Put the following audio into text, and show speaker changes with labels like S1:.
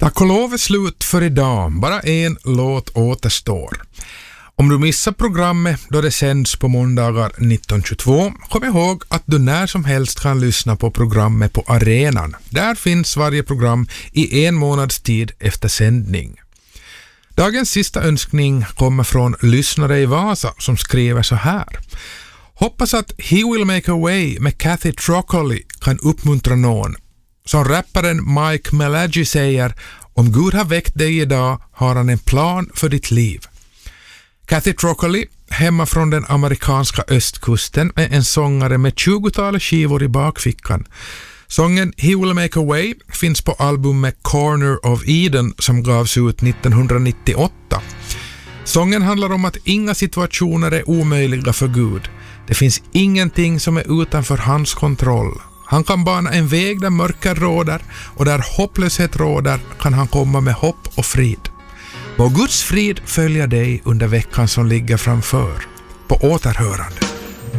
S1: Tack och lov är slut för idag. Bara en låt återstår. Om du missar programmet då det sänds på måndagar 19.22, kom ihåg att du när som helst kan lyssna på programmet på arenan. Där finns varje program i en månads tid efter sändning. Dagens sista önskning kommer från lyssnare i Vasa som skriver så här. Hoppas att He Will Make a Way med Kathy Trocoli kan uppmuntra någon. Som rapparen Mike Melagi säger, om Gud har väckt dig idag har han en plan för ditt liv. Kathy Trocoli, hemma från den amerikanska östkusten, är en sångare med 20-talet skivor i bakfickan. Sången He Will Make a Way finns på albumet Corner of Eden som gavs ut 1998. Sången handlar om att inga situationer är omöjliga för Gud. Det finns ingenting som är utanför hans kontroll. Han kan bana en väg där mörker råder och där hopplöshet råder kan han komma med hopp och frid. Må Guds frid följa dig under veckan som ligger framför. På återhörande.